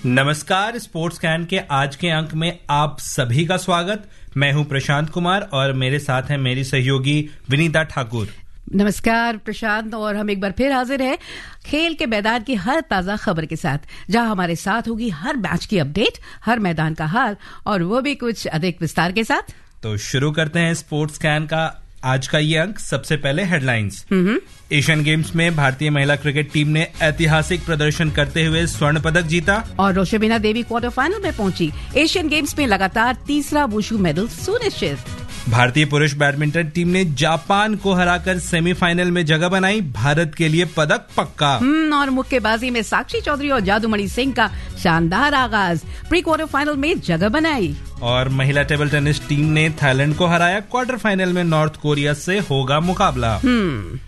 नमस्कार, sports can के आज के अंक में आप सभी का स्वागत। मैं हूं प्रशांत कुमार और मेरे साथ हैं मेरी सहयोगी विनीता ठाकुर। नमस्कार प्रशांत, और हम एक बार फिर हाजिर हैं खेल के मैदान की हर ताजा खबर के साथ, जहां हमारे साथ होगी हर मैच की अपडेट, हर मैदान का हाल, और वो भी कुछ अधिक विस्तार के साथ। तो शुरू करते हैं स्पोर्ट्स कैन का आज का ये अंक। सबसे पहले हेडलाइंस। एशियन गेम्स में भारतीय महिला क्रिकेट टीम ने ऐतिहासिक प्रदर्शन करते हुए स्वर्ण पदक जीता और रोशबिना देवी क्वार्टर फाइनल में पहुंची। एशियन गेम्स में लगातार तीसरा वुशु मेडल सुनिश्चित। भारतीय पुरुष बैडमिंटन टीम ने जापान को हराकर सेमीफाइनल में जगह बनाई। भारत के लिए पदक पक्का। और मुक्केबाजी में साक्षी चौधरी और जादूमणि सिंह का शानदार आगाज, प्री क्वार्टर फाइनल में जगह बनाई। और महिला टेबल टेनिस टीम ने थाईलैंड को हराया। क्वार्टर फाइनल में नॉर्थ कोरिया से होगा मुकाबला।